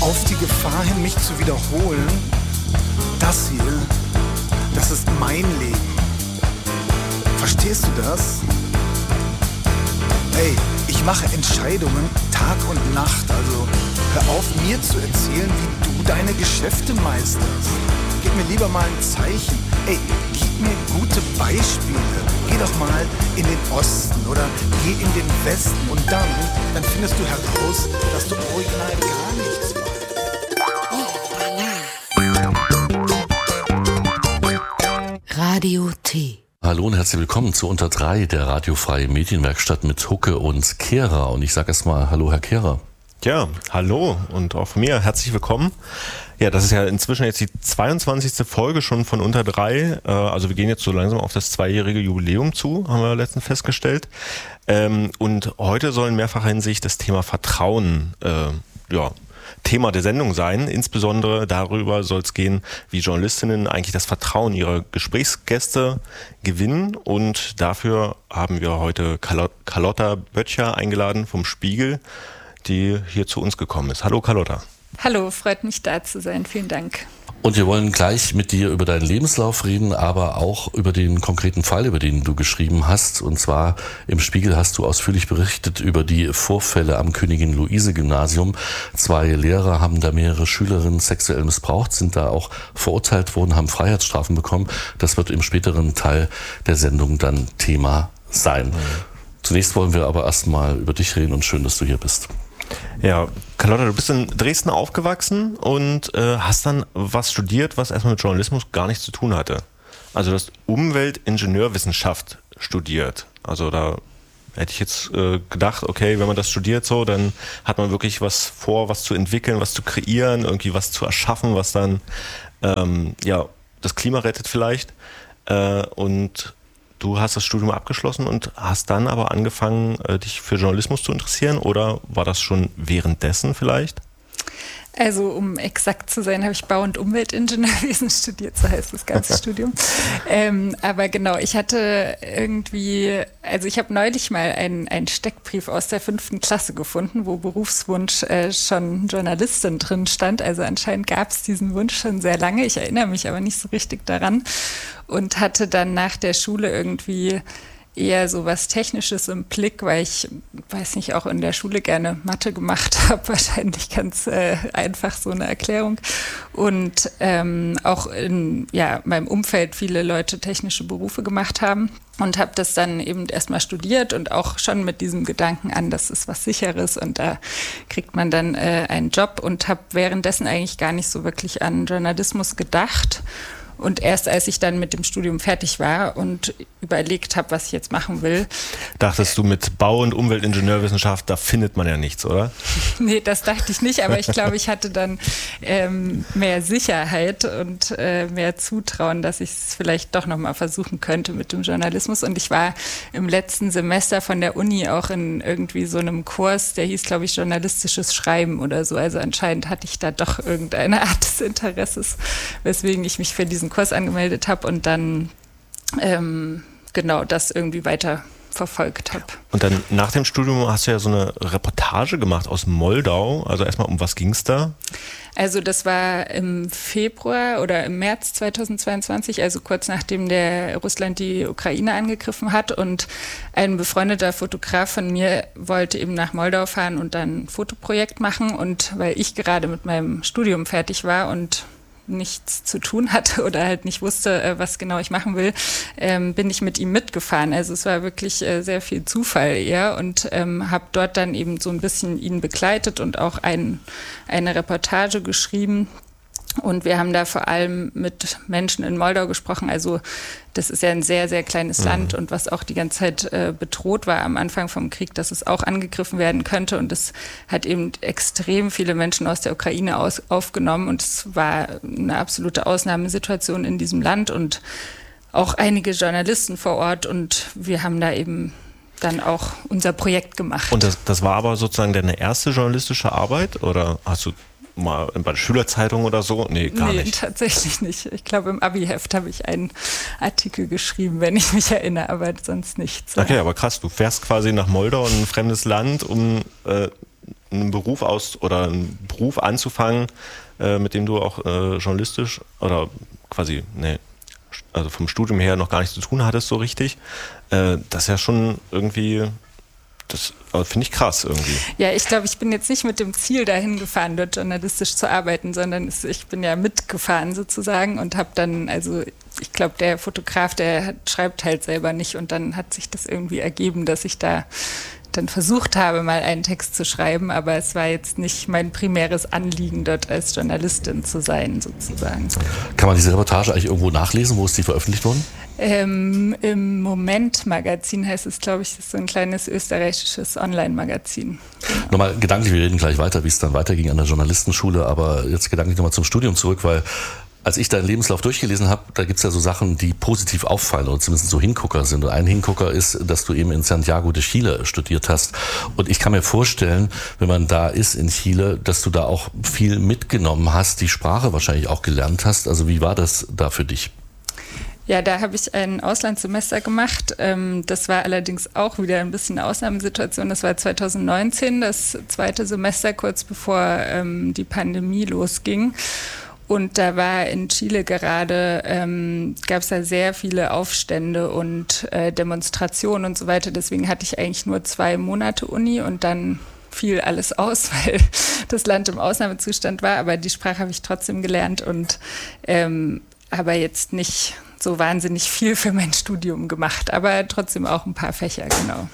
Auf die Gefahr hin, mich zu wiederholen, das hier, das ist mein Leben. Verstehst du das? Ey, ich mache Entscheidungen Tag und Nacht, also hör auf, mir zu erzählen, wie du deine Geschäfte meisterst. Gib mir lieber mal ein Zeichen. Ey, gib mir gute Beispiele. Geh doch mal in den Osten oder geh in den Westen und dann findest du heraus, dass du original gar nichts weißt. Radio T. Hallo und herzlich willkommen zu Unter 3, der radiofreie Medienwerkstatt mit Hucke und Kehrer. Und ich sage erstmal Hallo, Herr Kehrer. Ja, hallo und auch von mir herzlich willkommen. Ja, das ist ja inzwischen jetzt die 22. Folge schon von Unter 3. Also wir gehen jetzt so langsam auf das 2-jährige Jubiläum zu, haben wir letztens festgestellt. Und heute soll in mehrfacher Hinsicht das Thema Vertrauen Thema der Sendung sein. Insbesondere darüber soll es gehen, wie Journalistinnen eigentlich das Vertrauen ihrer Gesprächsgäste gewinnen. Und dafür haben wir heute Carlotta Böttcher eingeladen vom Spiegel, die hier zu uns gekommen ist. Hallo Carlotta. Hallo, freut mich da zu sein. Vielen Dank. Und wir wollen gleich mit dir über deinen Lebenslauf reden, aber auch über den konkreten Fall, über den du geschrieben hast. Und zwar im Spiegel hast du ausführlich berichtet über die Vorfälle am Königin-Luise-Gymnasium. 2 Lehrer haben da mehrere Schülerinnen sexuell missbraucht, sind da auch verurteilt worden, haben Freiheitsstrafen bekommen. Das wird im späteren Teil der Sendung dann Thema sein. Zunächst wollen wir aber erstmal über dich reden und schön, dass du hier bist. Ja, Carlotta, du bist in Dresden aufgewachsen und hast dann was studiert, was erstmal mit Journalismus gar nichts zu tun hatte. Also du hast Umweltingenieurwissenschaft studiert. Also da hätte ich jetzt gedacht, okay, wenn man das studiert so, dann hat man wirklich was vor, was zu entwickeln, was zu kreieren, irgendwie was zu erschaffen, was dann das Klima rettet vielleicht. Und du hast das Studium abgeschlossen und hast dann aber angefangen, dich für Journalismus zu interessieren, oder war das schon währenddessen vielleicht? Also um exakt zu sein, habe ich Bau- und Umweltingenieurwesen studiert, so heißt das ganze Studium. Aber genau, ich hatte ich habe neulich mal einen Steckbrief aus der 5. Klasse gefunden, wo Berufswunsch schon Journalistin drin stand. Also anscheinend gab es diesen Wunsch schon sehr lange. Ich erinnere mich aber nicht so richtig daran und hatte dann nach der Schule irgendwie eher so was Technisches im Blick, weil ich, weiß nicht, auch in der Schule gerne Mathe gemacht habe, wahrscheinlich ganz einfach so eine Erklärung. Und auch in meinem Umfeld viele Leute technische Berufe gemacht haben und habe das dann eben erstmal studiert und auch schon mit diesem Gedanken an, das ist was Sicheres und da kriegt man dann einen Job, und habe währenddessen eigentlich gar nicht so wirklich an Journalismus gedacht. Und erst als ich dann mit dem Studium fertig war und überlegt habe, was ich jetzt machen will. Dachtest du, mit Bau- und Umweltingenieurwissenschaft, da findet man ja nichts, oder? Nee, das dachte ich nicht, aber ich glaube, ich hatte dann mehr Sicherheit und mehr Zutrauen, dass ich es vielleicht doch nochmal versuchen könnte mit dem Journalismus. Und ich war im letzten Semester von der Uni auch in irgendwie so einem Kurs, der hieß, glaube ich, journalistisches Schreiben oder so. Also anscheinend hatte ich da doch irgendeine Art des Interesses, weswegen ich mich für diesen Kurs angemeldet habe und dann das irgendwie weiter verfolgt habe. Und dann nach dem Studium hast du ja so eine Reportage gemacht aus Moldau. Also erstmal, um was ging es da? Also das war im Februar oder im März 2022, also kurz nachdem der Russland die Ukraine angegriffen hat, und ein befreundeter Fotograf von mir wollte eben nach Moldau fahren und dann ein Fotoprojekt machen, und weil ich gerade mit meinem Studium fertig war und nichts zu tun hatte oder halt nicht wusste, was genau ich machen will, bin ich mit ihm mitgefahren. Also es war wirklich sehr viel Zufall eher, und habe dort dann eben so ein bisschen ihn begleitet und auch eine Reportage geschrieben. Und wir haben da vor allem mit Menschen in Moldau gesprochen. Also das ist ja ein sehr, sehr kleines Land, und was auch die ganze Zeit bedroht war am Anfang vom Krieg, dass es auch angegriffen werden könnte. Und es hat eben extrem viele Menschen aus der Ukraine aufgenommen. Und es war eine absolute Ausnahmesituation in diesem Land und auch einige Journalisten vor Ort. Und wir haben da eben dann auch unser Projekt gemacht. Und das war aber sozusagen deine erste journalistische Arbeit, oder hast du mal bei der Schülerzeitung oder so? Nee, gar nicht. Nee, tatsächlich nicht. Ich glaube, im Abi-Heft habe ich einen Artikel geschrieben, wenn ich mich erinnere, aber sonst nichts. Okay, aber krass, du fährst quasi nach Moldau, in ein fremdes Land, um einen Beruf einen Beruf anzufangen, mit dem du auch journalistisch oder quasi, also vom Studium her noch gar nichts zu tun hattest so richtig. Das ist ja schon irgendwie, das finde ich krass irgendwie. Ja, ich glaube, ich bin jetzt nicht mit dem Ziel dahin gefahren, dort journalistisch zu arbeiten, sondern ich bin ja mitgefahren sozusagen und habe dann, also ich glaube, der Fotograf, der schreibt halt selber nicht und dann hat sich das irgendwie ergeben, dass ich da dann versucht habe, mal einen Text zu schreiben, aber es war jetzt nicht mein primäres Anliegen, dort als Journalistin zu sein, sozusagen. Kann man diese Reportage eigentlich irgendwo nachlesen? Wo ist die veröffentlicht worden? Im Moment-Magazin heißt es, glaube ich, das ist so ein kleines österreichisches Online-Magazin. Genau. Nochmal gedanklich, wir reden gleich weiter, wie es dann weiterging an der Journalistenschule, aber jetzt gedanklich nochmal zum Studium zurück, weil als ich deinen Lebenslauf durchgelesen habe, da gibt es ja so Sachen, die positiv auffallen oder zumindest so Hingucker sind. Und ein Hingucker ist, dass du eben in Santiago de Chile studiert hast. Und ich kann mir vorstellen, wenn man da ist in Chile, dass du da auch viel mitgenommen hast, die Sprache wahrscheinlich auch gelernt hast. Also wie war das da für dich? Ja, da habe ich ein Auslandssemester gemacht. Das war allerdings auch wieder ein bisschen eine Ausnahmesituation. Das war 2019, das zweite Semester, kurz bevor die Pandemie losging. Und da war in Chile gerade, gab es da sehr viele Aufstände und Demonstrationen und so weiter. Deswegen hatte ich eigentlich nur 2 Monate Uni und dann fiel alles aus, weil das Land im Ausnahmezustand war. Aber die Sprache habe ich trotzdem gelernt und aber jetzt nicht so wahnsinnig viel für mein Studium gemacht. Aber trotzdem auch ein paar Fächer, genau.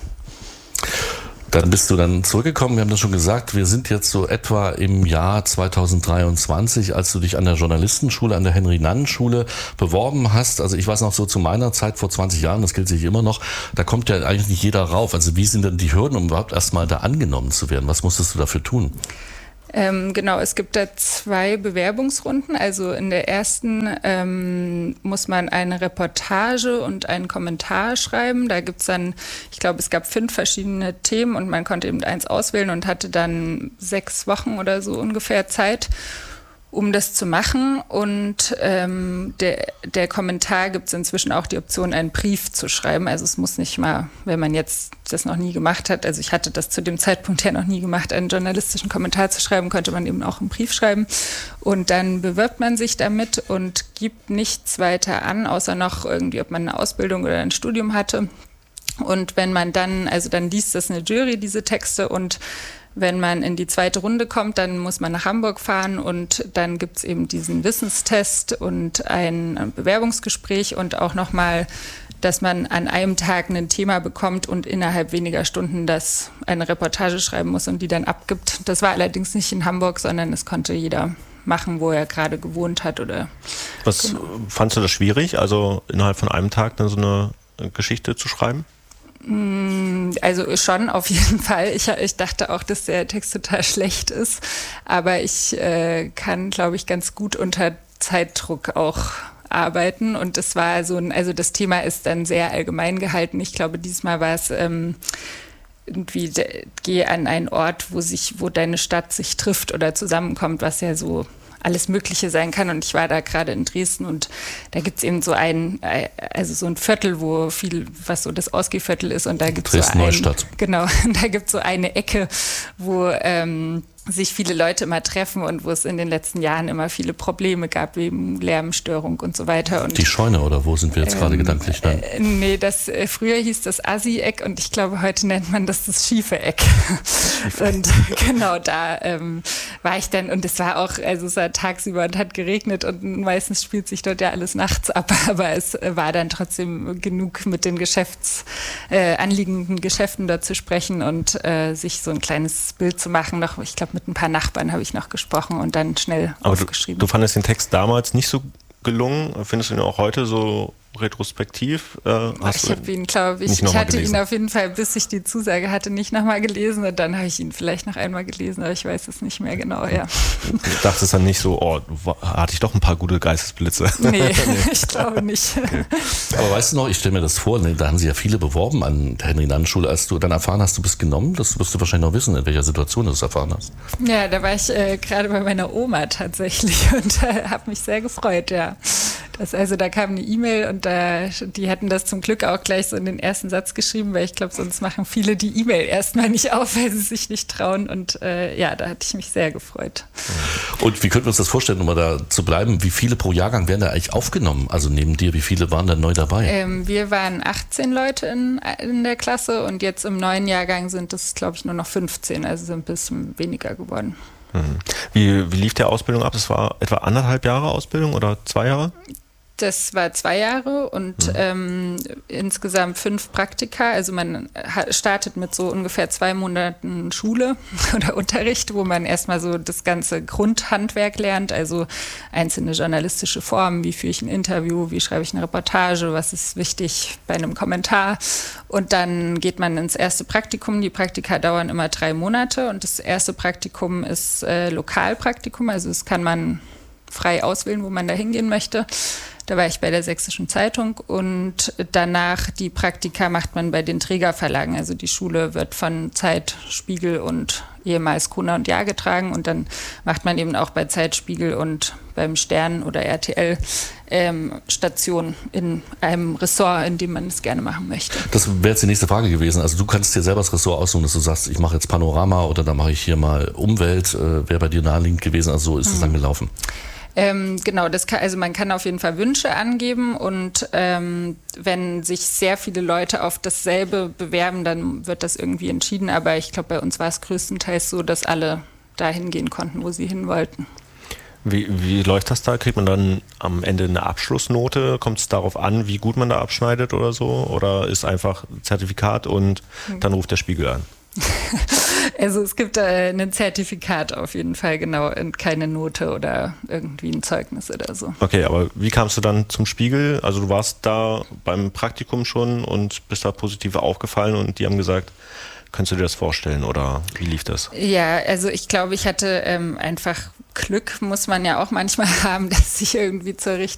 Dann bist du dann zurückgekommen, wir haben das schon gesagt, wir sind jetzt so etwa im Jahr 2023, als du dich an der Journalistenschule, an der Henry-Nannen-Schule beworben hast. Also ich weiß noch so zu meiner Zeit vor 20 Jahren, das gilt sich immer noch, da kommt ja eigentlich nicht jeder rauf. Also wie sind denn die Hürden, um überhaupt erstmal da angenommen zu werden? Was musstest du dafür tun? Genau, es gibt da 2 Bewerbungsrunden. Also in der ersten muss man eine Reportage und einen Kommentar schreiben. Da gibt's dann, ich glaube, es gab 5 verschiedene Themen und man konnte eben eins auswählen und hatte dann 6 Wochen oder so ungefähr Zeit, um das zu machen. Und der Kommentar gibt es inzwischen auch die Option, einen Brief zu schreiben. Also es muss nicht mal, wenn man jetzt das noch nie gemacht hat, also ich hatte das zu dem Zeitpunkt ja noch nie gemacht, einen journalistischen Kommentar zu schreiben, konnte man eben auch einen Brief schreiben. Und dann bewirbt man sich damit und gibt nichts weiter an, außer noch irgendwie, ob man eine Ausbildung oder ein Studium hatte. Und wenn man dann, also dann liest das eine Jury, diese Texte, und wenn man in die zweite Runde kommt, dann muss man nach Hamburg fahren und dann gibt es eben diesen Wissenstest und ein Bewerbungsgespräch und auch nochmal, dass man an einem Tag ein Thema bekommt und innerhalb weniger Stunden eine Reportage schreiben muss und die dann abgibt. Das war allerdings nicht in Hamburg, sondern es konnte jeder machen, wo er gerade gewohnt hat. Was fandst du das schwierig, also innerhalb von einem Tag dann so eine Geschichte zu schreiben? Also schon, auf jeden Fall. Ich dachte auch, dass der Text total schlecht ist, aber ich kann, glaube ich, ganz gut unter Zeitdruck auch arbeiten und das war also das Thema ist dann sehr allgemein gehalten. Ich glaube, diesmal war es irgendwie, geh an einen Ort, wo deine Stadt sich trifft oder zusammenkommt, was ja so alles Mögliche sein kann. Und ich war da gerade in Dresden und da gibt es eben so ein Viertel, wo viel, was so das Ausgehviertel ist. Und da gibt es Neustadt. Genau, da gibt es so eine Ecke, wo sich viele Leute immer treffen und wo es in den letzten Jahren immer viele Probleme gab, wegen Lärmstörung und so weiter. Und die Scheune, oder wo sind wir jetzt gerade gedanklich? Nee, früher hieß das Assi-Eck und ich glaube, heute nennt man das schiefe Eck. Und genau, da war ich dann, und es war auch, also es war tagsüber und hat geregnet und meistens spielt sich dort ja alles nachts ab, aber es war dann trotzdem genug, mit den anliegenden Geschäften dort zu sprechen und sich so ein kleines Bild zu machen. Noch, ich glaube, mit ein paar Nachbarn habe ich noch gesprochen und dann schnell aufgeschrieben. Du fandest den Text damals nicht so gelungen? Findest du ihn auch heute so retrospektiv? Ich habe ihn, glaube ich, hatte ihn auf jeden Fall, bis ich die Zusage hatte, nicht nochmal gelesen und dann habe ich ihn vielleicht noch einmal gelesen, aber ich weiß es nicht mehr genau, ja. Du dachtest dann nicht so, hatte ich doch ein paar gute Geistesblitze? Nee, ich glaube nicht. Okay. Aber weißt du noch, ich stelle mir das vor, da haben sich ja viele beworben an der Henry-Nannen-Schule, als du dann erfahren hast, du bist genommen, das wirst du wahrscheinlich noch wissen, in welcher Situation du das erfahren hast. Ja, da war ich gerade bei meiner Oma tatsächlich und habe mich sehr gefreut, ja. Da kam eine E-Mail und die hatten das zum Glück auch gleich so in den ersten Satz geschrieben, weil ich glaube, sonst machen viele die E-Mail erstmal nicht auf, weil sie sich nicht trauen. Und da hatte ich mich sehr gefreut. Und wie könnten wir uns das vorstellen, um mal da zu bleiben? Wie viele pro Jahrgang werden da eigentlich aufgenommen? Also neben dir, wie viele waren da neu dabei? Wir waren 18 Leute in der Klasse und jetzt im neuen Jahrgang sind es, glaube ich, nur noch 15, also sind ein bisschen weniger geworden. Wie lief die Ausbildung ab? Das war etwa 1,5 Jahre Ausbildung oder 2 Jahre? Das war 2 Jahre und insgesamt 5 Praktika. Also man startet mit so ungefähr 2 Monaten Schule oder Unterricht, wo man erstmal so das ganze Grundhandwerk lernt, also einzelne journalistische Formen, wie führe ich ein Interview, wie schreibe ich eine Reportage, was ist wichtig bei einem Kommentar. Und dann geht man ins erste Praktikum. Die Praktika dauern immer 3 Monate und das erste Praktikum ist Lokalpraktikum, also das kann man frei auswählen, wo man da hingehen möchte. Da war ich bei der Sächsischen Zeitung und danach die Praktika macht man bei den Trägerverlagen. Also die Schule wird von Zeit, Spiegel und ehemals Gruner und Jahr getragen und dann macht man eben auch bei Zeit, Spiegel und beim Stern oder RTL Station in einem Ressort, in dem man es gerne machen möchte. Das wäre jetzt die nächste Frage gewesen. Also du kannst dir selber das Ressort aussuchen, dass du sagst, ich mache jetzt Panorama oder da mache ich hier mal Umwelt, wäre bei dir naheliegend gewesen. Also so ist es dann gelaufen. Genau, man kann auf jeden Fall Wünsche angeben und wenn sich sehr viele Leute auf dasselbe bewerben, dann wird das irgendwie entschieden. Aber ich glaube, bei uns war es größtenteils so, dass alle dahin gehen konnten, wo sie hin wollten. Wie läuft das da? Kriegt man dann am Ende eine Abschlussnote? Kommt es darauf an, wie gut man da abschneidet oder so? Oder ist einfach Zertifikat und dann ruft der Spiegel an? Also es gibt ein Zertifikat auf jeden Fall, genau, und keine Note oder irgendwie ein Zeugnis oder so. Okay, aber wie kamst du dann zum Spiegel? Also du warst da beim Praktikum schon und bist da positiv aufgefallen und die haben gesagt, könntest du dir das vorstellen oder wie lief das? Ja, also ich glaube, ich hatte einfach Glück, muss man ja auch manchmal haben, dass ich irgendwie zur